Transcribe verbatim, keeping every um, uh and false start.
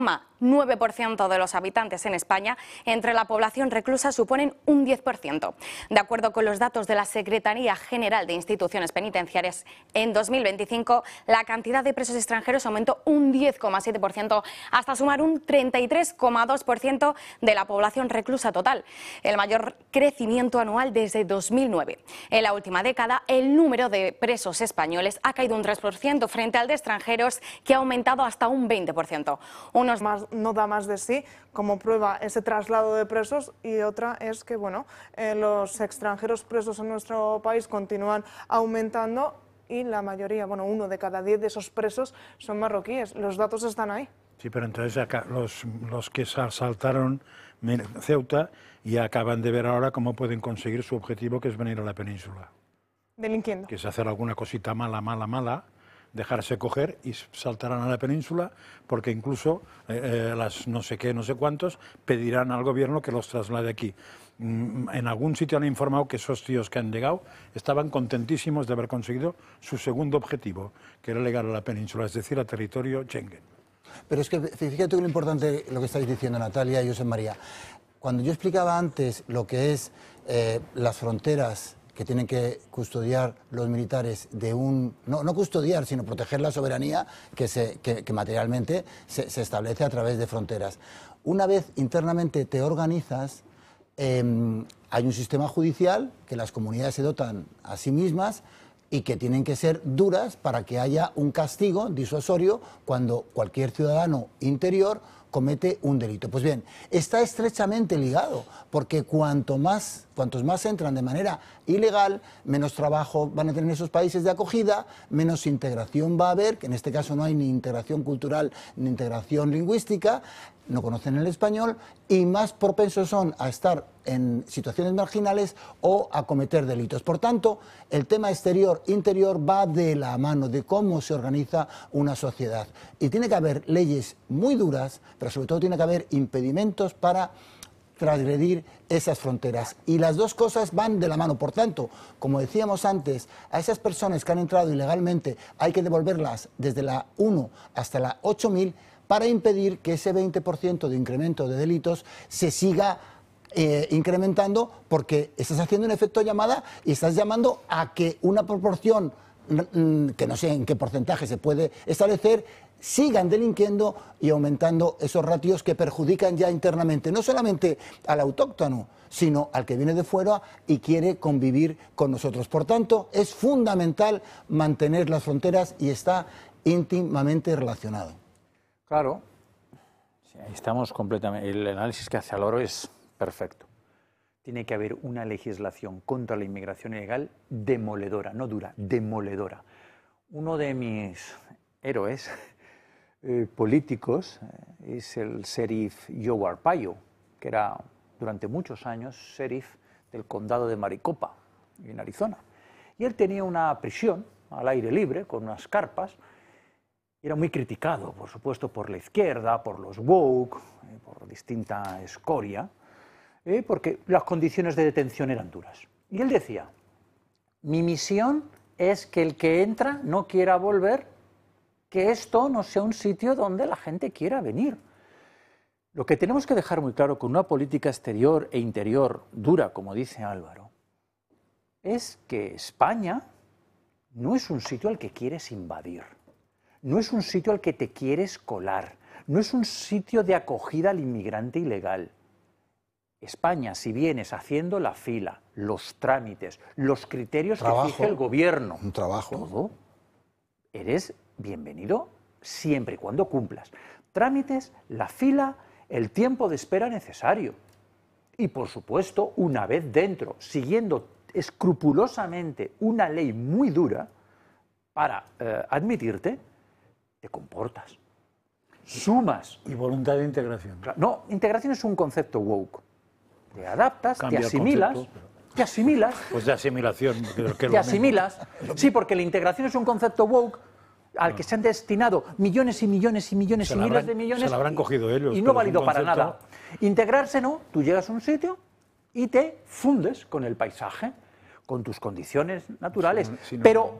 nueve por ciento de los habitantes en España, entre la población reclusa suponen un diez por ciento. De acuerdo con los datos de la Secretaría General de Instituciones Penitenciarias, en dos mil veinticinco la cantidad de presos extranjeros aumentó un diez coma siete por ciento hasta sumar un treinta y tres coma dos por ciento de la población reclusa total, el mayor crecimiento anual desde dos mil nueve. En la última década, el número de presos españoles ha caído un tres por ciento frente al de extranjeros, que ha aumentado hasta un veinte por ciento. Unos Más, no da más de sí, como prueba ese traslado de presos, y otra es que bueno, eh, los extranjeros presos en nuestro país continúan aumentando y la mayoría, bueno, uno de cada diez de esos presos son marroquíes. Los datos están ahí. Sí, pero entonces acá, los, los que saltaron Ceuta ya acaban de ver ahora cómo pueden conseguir su objetivo, que es venir a la península. Delinquiendo. Que es hacer alguna cosita mala, mala, mala, dejarse coger y saltarán a la península, porque incluso eh, las no sé qué, no sé cuántos, pedirán al gobierno que los traslade aquí. Mm, en algún sitio han informado que esos tíos que han llegado estaban contentísimos de haber conseguido su segundo objetivo, que era llegar a la península, es decir, a territorio Schengen. Pero es que fíjate lo importante lo que estáis diciendo, Natalia y José María. Cuando yo explicaba antes lo que es eh, las fronteras que tienen que custodiar los militares de un... No, no custodiar, sino proteger la soberanía que, se, que, que materialmente se, se establece a través de fronteras. Una vez internamente te organizas, eh, hay un sistema judicial que las comunidades se dotan a sí mismas y que tienen que ser duras para que haya un castigo disuasorio cuando cualquier ciudadano interior comete un delito. Pues bien, está estrechamente ligado, porque cuanto más, cuantos más entran de manera ilegal, menos trabajo van a tener en esos países de acogida, menos integración va a haber, que en este caso no hay ni integración cultural ni integración lingüística, no conocen el español, y más propensos son a estar en situaciones marginales o a cometer delitos. Por tanto, el tema exterior-interior va de la mano de cómo se organiza una sociedad. Y tiene que haber leyes muy duras, pero sobre todo tiene que haber impedimentos para transgredir esas fronteras. Y las dos cosas van de la mano. Por tanto, como decíamos antes, a esas personas que han entrado ilegalmente hay que devolverlas desde la uno hasta la ocho mil para impedir que ese veinte por ciento de incremento de delitos se siga eh, incrementando, porque estás haciendo un efecto llamada y estás llamando a que una proporción, que no sé en qué porcentaje se puede establecer, sigan delinquiendo y aumentando esos ratios que perjudican ya internamente, no solamente al autóctono, sino al que viene de fuera y quiere convivir con nosotros. Por tanto, es fundamental mantener las fronteras y está íntimamente relacionado. Claro, sí, ahí estamos completamente. El análisis que hace Álvaro es perfecto. Tiene que haber una legislación contra la inmigración ilegal demoledora, no dura, demoledora. Uno de mis héroes eh, políticos eh, es el sheriff Joe Arpaio, que era durante muchos años sheriff del condado de Maricopa, en Arizona. Y él tenía una prisión al aire libre, con unas carpas. Y era muy criticado, por supuesto, por la izquierda, por los woke, eh, por distinta escoria, eh, porque las condiciones de detención eran duras. Y él decía, mi misión es que el que entra no quiera volver, que esto no sea un sitio donde la gente quiera venir. Lo que tenemos que dejar muy claro con una política exterior e interior dura, como dice Álvaro, es que España no es un sitio al que quieres invadir. No es un sitio al que te quieres colar, no es un sitio de acogida al inmigrante ilegal. España, si vienes haciendo la fila, los trámites, los criterios trabajo, que fije el gobierno, un trabajo, todo, eres bienvenido siempre y cuando cumplas. Trámites, la fila, el tiempo de espera necesario. Y por supuesto, una vez dentro, siguiendo escrupulosamente una ley muy dura para eh, admitirte, te comportas, sumas. Y voluntad de integración. No, integración es un concepto woke. Te adaptas, Cambia te asimilas, concepto, pero... te asimilas. Pues de asimilación. Que te asimilas. Sí, porque la integración es un concepto woke al que se han destinado millones y millones y millones se y miles habrán, de millones. Se lo habrán cogido ellos. Y no válido para nada. Integrarse no, tú llegas a un sitio y te fundes con el paisaje, con tus condiciones naturales. Sí, sí, no, pero